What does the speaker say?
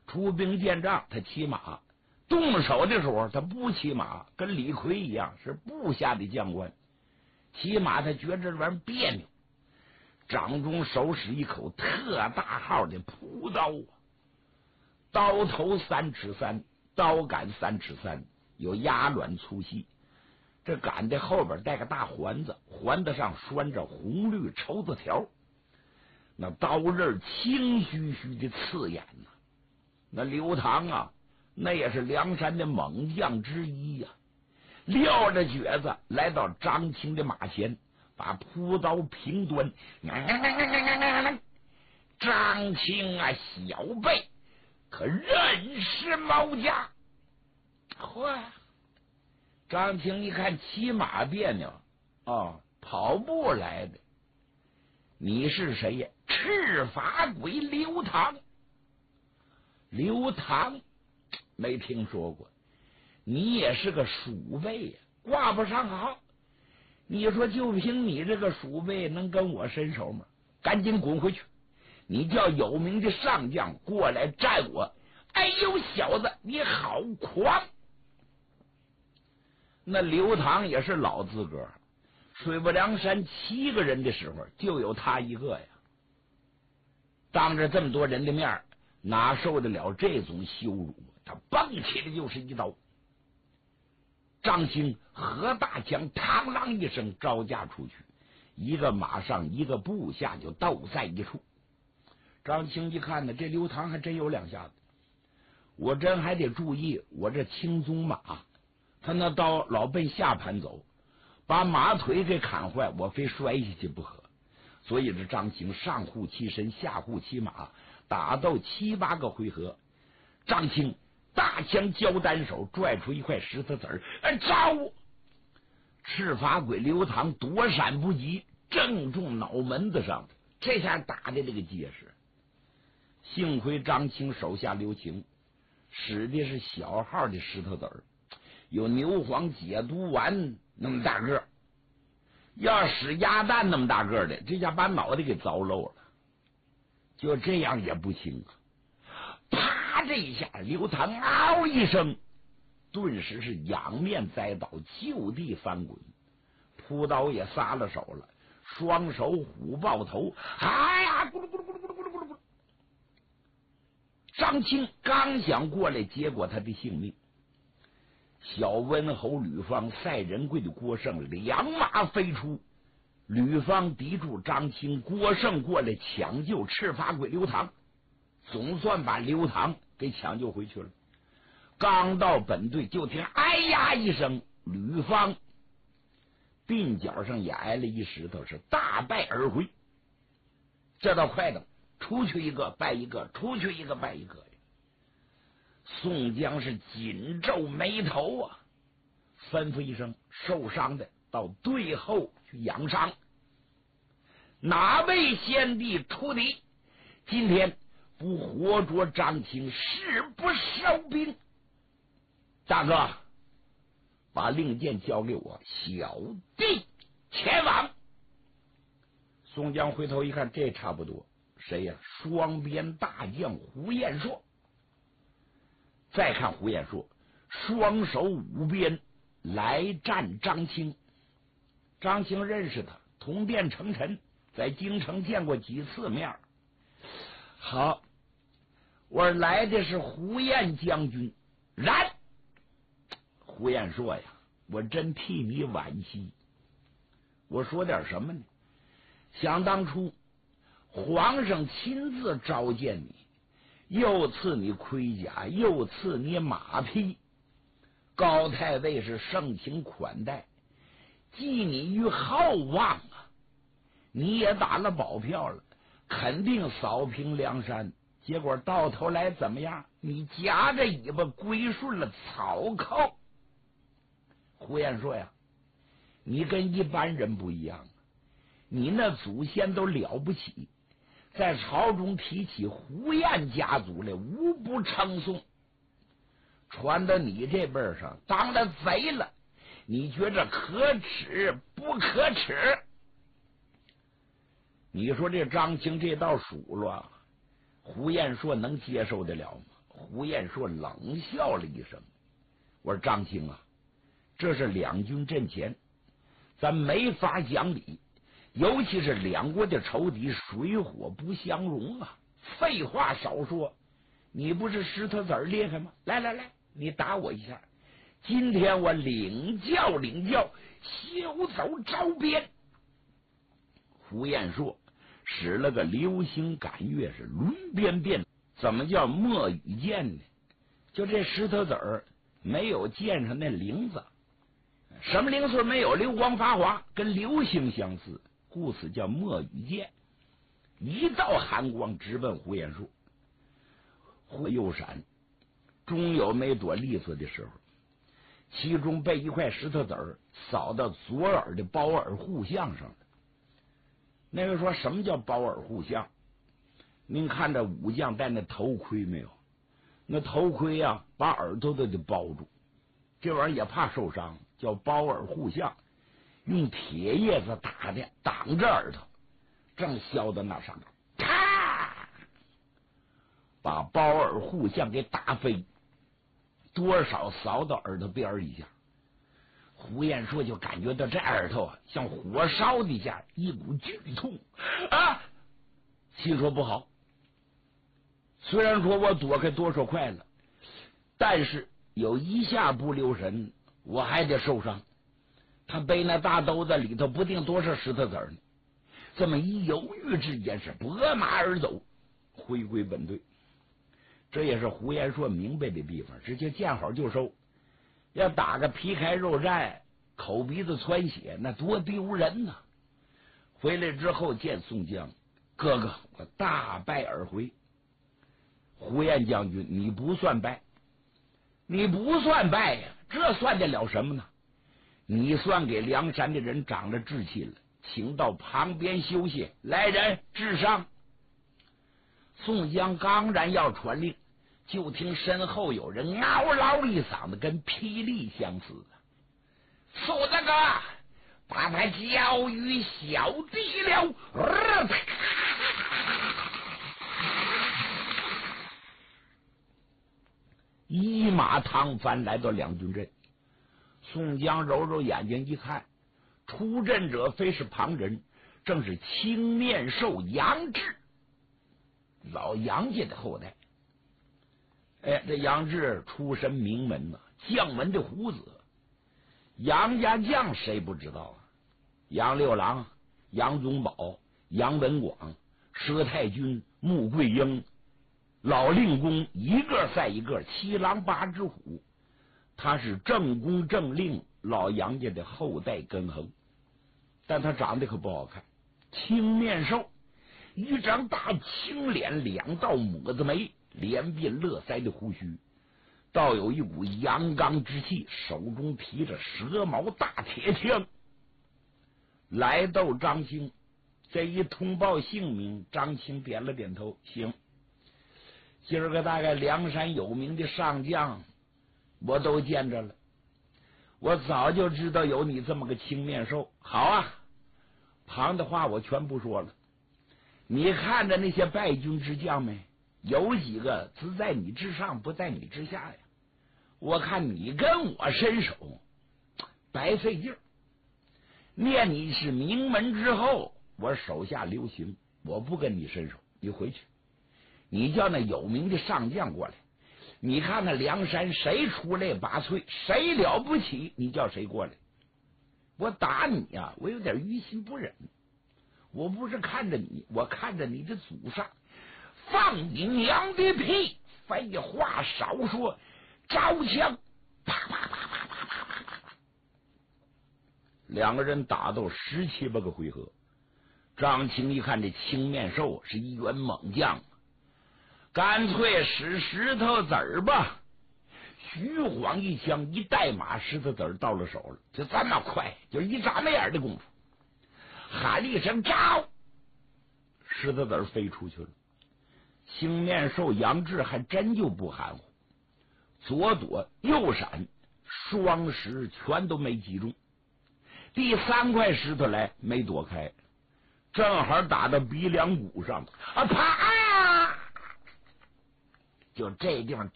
出兵见仗他骑马，动手的时候他不骑马，跟李逵一样是部下的将官，骑马他觉着这玩意儿别扭。掌中手使一口特大号的朴刀啊，刀头3尺3，刀杆3尺3，有鸭卵粗细。这杆的后边带个大环子，环子上拴着红绿绸子条，那刀刃青须须的刺眼呐。那刘唐啊，那也是梁山的猛将之一呀，撂着蹶子来到张青的马前，把朴刀平端。张青啊，小辈可认识某家？嚯！张青一看骑马别扭跑步来的。你是谁呀？赤发鬼刘唐。刘唐没听说过，你也是个鼠辈呀，挂不上号。你说就凭你这个鼠辈能跟我伸手吗？赶紧滚回去！你叫有名的上将过来战我！哎呦，小子，你好狂！那刘唐也是老资格，水泊梁山7个人的时候，就有他一个呀。当着这么多人的面，哪受得了这种羞辱？他蹦起来就是一刀。张青何大枪嘡啷一声招架出去，一个马上一个部下就斗在一处。张青一看呢，这刘唐还真有两下子，我真还得注意我这青鬃马，他那刀老奔下盘走，把马腿给砍坏，我非摔下去不可。所以这张青上护其身，下护其马，打斗7、8个回合。张青大枪交单手，拽出一块石头子儿，招！赤发鬼刘唐躲闪不及，正中脑门子上，这下打的这个结实。幸亏张青手下留情，使的是小号的石头子儿，有牛黄解毒丸那么大个，要使鸭蛋那么大个的，这下把脑袋给凿漏了。就这样也不轻啊！啪！这一下，刘唐嗷一声，顿时是仰面栽倒，就地翻滚。朴刀也撒了手了，双手虎抱头，哎呀，咕噜咕噜咕噜咕噜咕噜咕噜咕噜。张青刚想过来结果他的性命，小温侯吕方、赛仁贵的郭盛两马飞出，吕方抵住张青，郭盛过来抢救赤发鬼刘唐，总算把刘唐给抢救回去了。刚到本队，就听哎呀一声，吕方鬓角上也挨了一石头，是大败而回。这倒快的，出去一个败一个，出去一个败一个呀。宋江是紧皱眉头啊，吩咐一声，受伤的到队后去养伤。哪位先帝出敌？今天不活捉张青，誓不收兵。大哥，把令箭交给我，小弟前往。宋江回头一看，这差不多，谁呀？双鞭大将胡彦硕。再看胡彦硕，双手舞鞭来战张青。张青认识他，同殿成臣，在京城见过几次面。好，我来的是胡彦将军。然胡彦硕呀，我真替你惋惜。我说点什么呢？想当初皇上亲自召见你，又赐你盔甲，又赐你马匹，高太尉是盛情款待，寄你于厚望啊！你也打了保票了，肯定扫平梁山。结果到头来怎么样？你夹着尾巴归顺了草寇。胡彦说呀，你跟一般人不一样，你那祖先都了不起，在朝中提起胡彦家族来，无不称颂。传到你这辈上，当了贼了，你觉着可耻不可耻？你说这张青这道数落，胡彦硕能接受得了吗？ 胡彦硕冷笑了一声，我说张青啊，这是两军阵前，咱没法讲理，尤其是两国的仇敌，水火不相容啊！废话少说，你不是石头子儿厉害吗？来来来，你打我一下，今天我领教领教，休走招边。胡彦硕使了个流星赶月，是抡鞭鞭。怎么叫墨雨剑呢？就这石头子儿没有剑上那铃子，什么零碎没有？流光发华，跟流星相似，故此叫墨雨剑。一道寒光直奔胡彦硕，忽右闪，终有没躲利索的时候，其中被一块石头子儿扫到左耳的包耳护项上了。那个说什么叫包耳护项？您看这武将戴那头盔没有？那头盔啊，把耳朵都得包住，这玩意儿也怕受伤，叫包耳护项，用铁叶子打的，挡着耳朵，正削到那上头，咔，把包耳护项给打飞，多少扫到耳朵边一下。胡彦硕就感觉到这耳朵啊，像火烧的一下，一股剧痛啊！心说不好，虽然说我躲开多少快了，但是有一下不留神，我还得受伤。他背那大兜子里头不定多少石头子呢。这么一犹豫之间，是拨马而走，回归本队。这也是胡彦硕明白的地方，直接见好就收。要打个皮开肉绽，口鼻子窜血，那多丢人呐！回来之后见宋江，哥哥，我大败而回。胡彦将军，你不算败，你不算败呀，这算得了什么呢？你算给梁山的人长了志气了，请到旁边休息。来人，治伤。宋江刚然要传令，就听身后有人嗷嗷一嗓子，跟霹雳相似。苏大哥，把他交于小弟了。一马趟翻来到两军阵，宋江揉揉眼睛一看，出阵者非是旁人，正是青面兽杨志，老杨家的后代。哎，这杨志出身名门呐，将门的虎子。杨家将谁不知道啊？杨六郎、杨宗保、杨文广、佘太君、穆桂英、老令公，一个赛一个，七狼八只虎。他是正宫正令老杨家的后代根横，但他长得可不好看，青面兽，一张大青脸，两道抹子眉，连鬓络腮的胡须，倒有一股阳刚之气，手中提着蛇矛大铁枪。来到张青，这一通报姓名，张青点了点头，行。今儿个大概梁山有名的上将我都见着了，我早就知道有你这么个青面兽。好啊，旁的话我全不说了。你看着那些败军之将没？有几个只在你之上，不在你之下呀？我看你跟我伸手白费劲儿。念你是名门之后，我手下留情，我不跟你伸手，你回去。你叫那有名的上将过来，你看那梁山谁出类拔萃，谁了不起，你叫谁过来。我打你呀，我有点于心不忍。我不是看着你，我看着你的祖上。放你娘的屁！废话少说，招枪！啪啪啪啪啪啪啪啪！两个人打斗17、8个回合。张青一看这青面兽是一员猛将，干脆使石头子儿吧。徐晃一枪一带马，石头子儿到了手了，就这么快，就一眨巴眼的功夫，喊了一声招，石头子儿飞出去了。青面兽杨志还真就不含糊，左躲右闪，双石全都没击中。第3块石头来没躲开，正好打到鼻梁骨上啊！啪！就这地方